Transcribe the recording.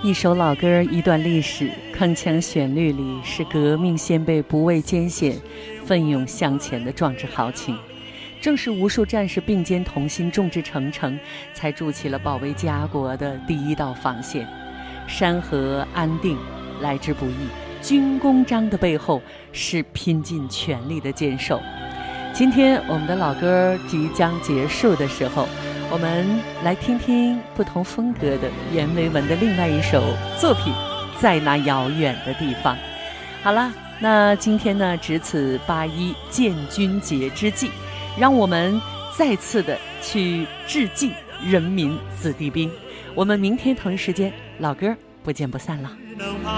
一首老歌，一段历史，铿锵旋律里是革命先辈不畏艰险、奋勇向前的壮志豪情。正是无数战士并肩同心、众志成城，才筑起了保卫家国的第一道防线。山河安定来之不易，军功章的背后是拼尽全力的坚守。今天我们的老歌即将结束的时候，我们来听听不同风格的袁维文的另外一首作品《在那遥远的地方》。好了，那今天呢，值此8·1建军节之际，让我们再次的去致敬人民子弟兵。我们明天同一时间，老歌不见不散了。